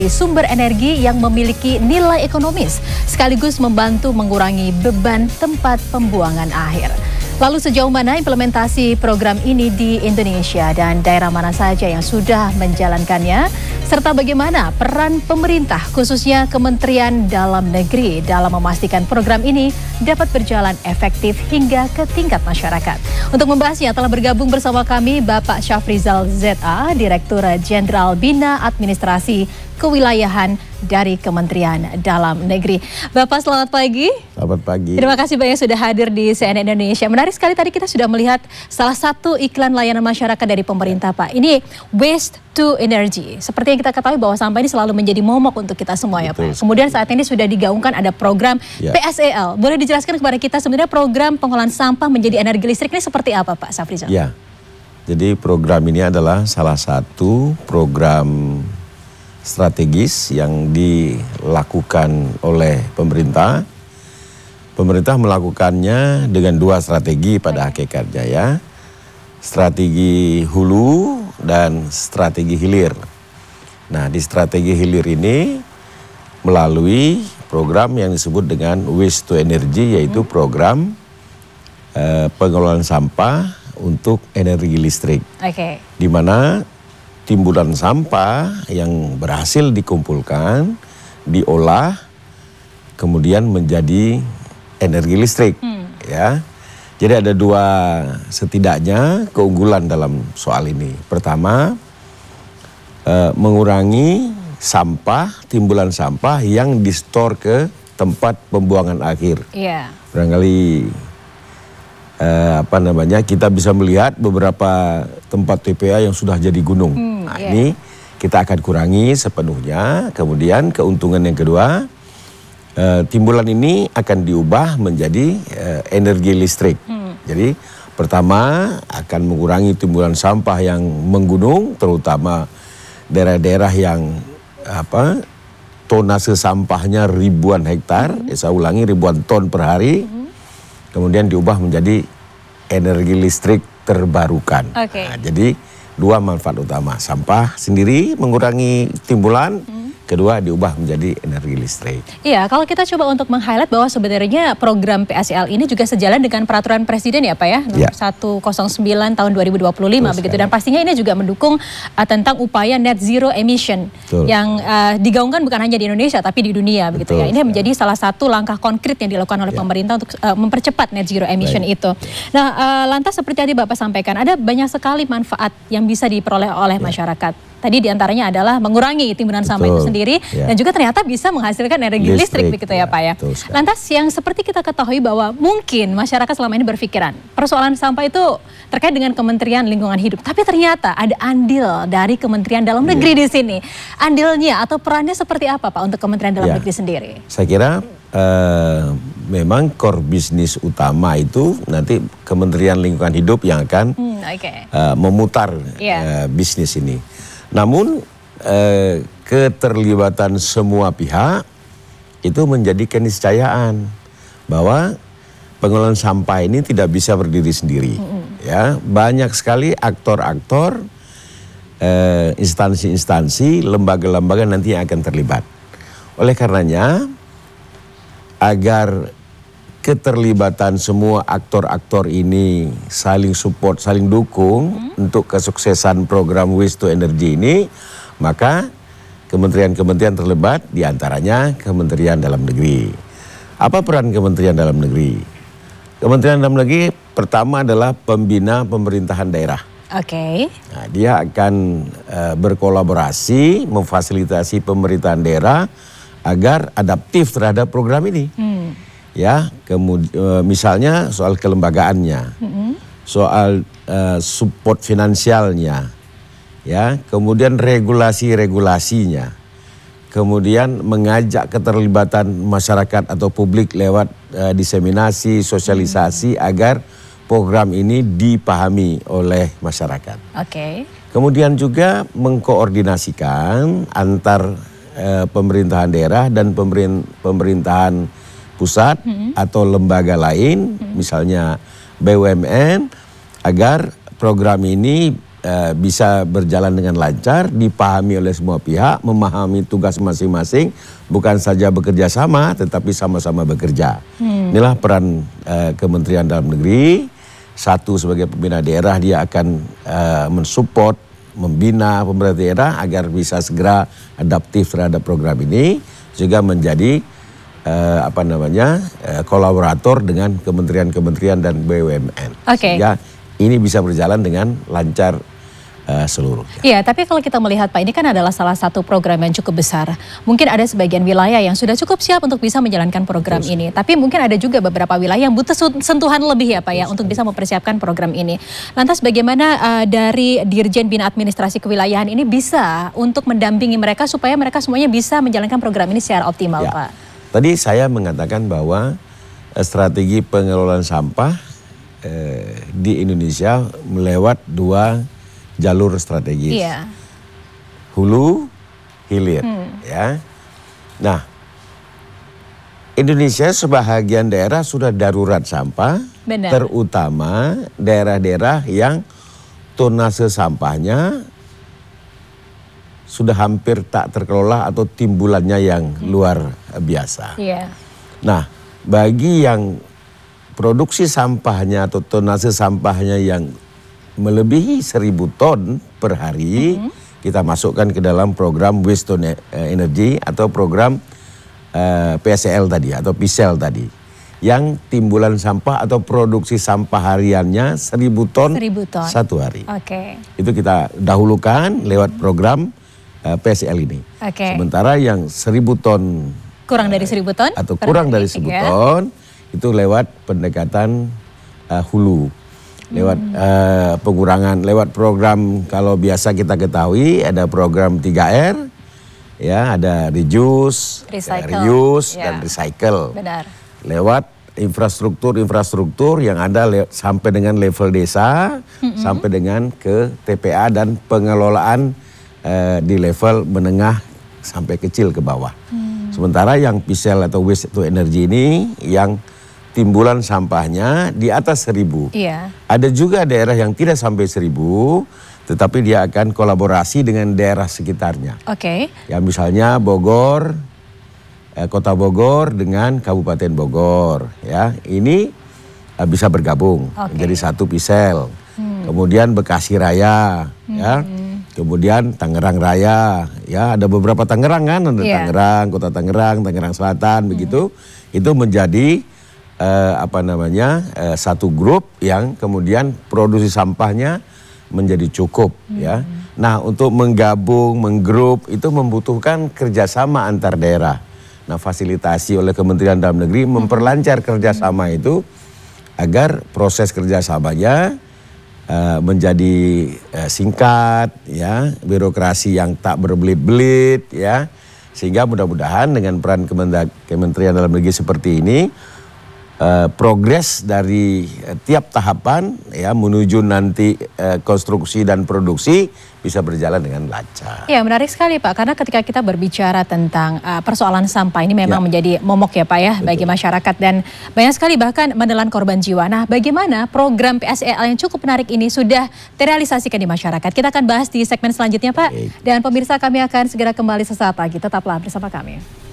sumber energi yang memiliki nilai ekonomis sekaligus membantu mengurangi beban tempat pembuangan akhir. Lalu sejauh mana implementasi program ini di Indonesia dan daerah mana saja yang sudah menjalankannya, serta bagaimana peran pemerintah khususnya Kementerian Dalam Negeri dalam memastikan program ini dapat berjalan efektif hingga ke tingkat masyarakat. Untuk membahasnya telah bergabung bersama kami Bapak Syafrizal ZA, Direktur Jenderal Bina Administrasi Kewilayahan dari Kementerian Dalam Negeri. Bapak selamat pagi. Selamat pagi. Terima kasih banyak sudah hadir di CNN Indonesia. Menarik sekali tadi kita sudah melihat salah satu iklan layanan masyarakat dari pemerintah Pak. Ini Waste to Energy. Seperti yang kita ketahui bahwa sampah ini selalu menjadi momok untuk kita semua ya Pak. Kemudian saat ini sudah digaungkan ada program PSEL. Boleh dijelaskan kepada kita sebenarnya program pengolahan sampah menjadi energi listrik ini seperti apa Pak Syafrizal? Ya, jadi program ini adalah salah satu program strategis yang dilakukan oleh pemerintah. Pemerintah melakukannya dengan dua strategi pada hakikatnya ya. Strategi hulu dan strategi hilir. Nah, di strategi hilir ini melalui program yang disebut dengan Waste to Energy, yaitu program pengelolaan sampah untuk energi listrik. Di mana timbulan sampah yang berhasil dikumpulkan, diolah, kemudian menjadi energi listrik. Ya, jadi ada dua setidaknya keunggulan dalam soal ini. Pertama, mengurangi sampah, timbulan sampah yang distor ke tempat pembuangan akhir. Barangkali kita bisa melihat beberapa tempat TPA yang sudah jadi gunung. Nah, ini kita akan kurangi sepenuhnya. Kemudian keuntungan yang kedua, timbulan ini akan diubah menjadi energi listrik. Jadi pertama akan mengurangi timbulan sampah yang menggunung, terutama daerah-daerah yang tonase sampahnya ribuan hektar, saya ulangi ribuan ton per hari. Kemudian diubah menjadi energi listrik terbarukan. Nah, jadi dua manfaat utama, sampah sendiri mengurangi timbulan, kedua diubah menjadi energi listrik. Iya, kalau kita coba untuk meng-highlight bahwa sebenarnya program PSEL ini juga sejalan dengan peraturan Presiden ya Pak ya, nomor 109 tahun 2025 begitu. Dan pastinya ini juga mendukung tentang upaya net zero emission yang digaungkan bukan hanya di Indonesia tapi di dunia begitu ya. Ini menjadi salah satu langkah konkret yang dilakukan oleh pemerintah untuk mempercepat net zero emission itu. Nah, lantas seperti tadi Bapak sampaikan, ada banyak sekali manfaat yang bisa diperoleh oleh masyarakat. Tadi diantaranya adalah mengurangi timbunan sampah itu sendiri dan juga ternyata bisa menghasilkan energi listrik begitu ya Pak ya. Lantas yang seperti kita ketahui bahwa mungkin masyarakat selama ini berpikiran persoalan sampah itu terkait dengan Kementerian Lingkungan Hidup, tapi ternyata ada andil dari Kementerian Dalam Negeri di sini. Andilnya atau perannya seperti apa Pak untuk Kementerian Dalam Negeri sendiri? Saya kira memang core bisnis utama itu nanti Kementerian Lingkungan Hidup yang akan memutar bisnis ini. Namun keterlibatan semua pihak itu menjadi keniscayaan bahwa pengelolaan sampah ini tidak bisa berdiri sendiri. Ya, banyak sekali aktor-aktor, instansi-instansi, lembaga-lembaga nanti yang akan terlibat. Oleh karenanya, agar keterlibatan semua aktor-aktor ini saling support, saling dukung untuk kesuksesan program Waste to Energy ini, maka kementerian-kementerian terlibat, diantaranya Kementerian Dalam Negeri. Apa peran Kementerian Dalam Negeri? Kementerian Dalam Negeri pertama adalah pembina pemerintahan daerah. Nah, dia akan berkolaborasi, memfasilitasi pemerintahan daerah agar adaptif terhadap program ini. Ya, kemudian misalnya soal kelembagaannya, soal support finansialnya, ya, kemudian regulasi-regulasinya, kemudian mengajak keterlibatan masyarakat atau publik lewat diseminasi, sosialisasi agar program ini dipahami oleh masyarakat. Kemudian juga mengkoordinasikan antar pemerintahan daerah dan pemerintahan pusat atau lembaga lain, misalnya BUMN, agar program ini bisa berjalan dengan lancar, dipahami oleh semua pihak, memahami tugas masing-masing, bukan saja bekerja sama, tetapi sama-sama bekerja. Inilah peran Kementerian Dalam Negeri. Satu, sebagai pembina daerah, dia akan mensupport, membina pemerintah daerah agar bisa segera adaptif terhadap program ini, juga menjadi kolaborator dengan kementerian-kementerian dan BUMN. Sehingga ini bisa berjalan dengan lancar seluruhnya. Iya, tapi kalau kita melihat Pak, ini kan adalah salah satu program yang cukup besar. Mungkin ada sebagian wilayah yang sudah cukup siap untuk bisa menjalankan program ini. Tapi mungkin ada juga beberapa wilayah yang butuh sentuhan lebih ya Pak ya, untuk bisa mempersiapkan program ini. Lantas bagaimana dari Dirjen Bina Administrasi Kewilayahan ini bisa untuk mendampingi mereka supaya mereka semuanya bisa menjalankan program ini secara optimal ya. Pak? Tadi saya mengatakan bahwa strategi pengelolaan sampah di Indonesia melewat 2 jalur strategis, hulu, hilir, ya. Nah, Indonesia sebahagian daerah sudah darurat sampah, terutama daerah-daerah yang tonase sampahnya sudah hampir tak terkelola atau timbulannya yang luar biasa. Nah, bagi yang produksi sampahnya atau tonase sampahnya yang melebihi 1.000 ton per hari, kita masukkan ke dalam program Waste to Energy atau program PSL tadi atau PSEL tadi, yang timbulan sampah atau produksi sampah hariannya 1.000 ton satu hari. Itu kita dahulukan lewat program PSL ini. Sementara yang 1.000 ton kurang dari 1.000 ton atau kurang dari 1.000 ton itu lewat pendekatan hulu. Lewat pengurangan, lewat program, kalau biasa kita ketahui ada program 3R, ya, ada reduce, reuse, dan recycle. Lewat infrastruktur yang ada sampai dengan level desa, sampai dengan ke TPA dan pengelolaan di level menengah sampai kecil ke bawah. Sementara yang PSEL atau Waste to Energy ini yang timbulan sampahnya di atas 1.000. Ada juga daerah yang tidak sampai 1.000, tetapi dia akan kolaborasi dengan daerah sekitarnya. Ya, misalnya Bogor, Kota Bogor dengan Kabupaten Bogor. Ya, ini bisa bergabung menjadi satu PSEL. Kemudian Bekasi Raya, ya. Kemudian Tangerang Raya, ya, ada beberapa Tangerang kan, ada Tangerang, Kota Tangerang, Tangerang Selatan, begitu. Itu menjadi satu grup yang kemudian produksi sampahnya menjadi cukup, ya. Nah, untuk menggabung, menggrup itu membutuhkan kerjasama antar daerah. Nah, fasilitasi oleh Kementerian Dalam Negeri memperlancar kerjasama itu agar proses kerjasamanya menjadi singkat, ya, birokrasi yang tak berbelit-belit, ya, sehingga mudah-mudahan dengan peran Kementerian Dalam Negeri seperti ini, progres dari tiap tahapan, ya, menuju nanti konstruksi dan produksi bisa berjalan dengan lancar. Ya, menarik sekali Pak, karena ketika kita berbicara tentang persoalan sampah ini memang menjadi momok ya Pak ya, bagi masyarakat, dan banyak sekali bahkan menelan korban jiwa. Nah, bagaimana program PSEL yang cukup menarik ini sudah terrealisasikan di masyarakat? Kita akan bahas di segmen selanjutnya Pak. Dan pemirsa, kami akan segera kembali sesaat lagi, tetaplah bersama kami.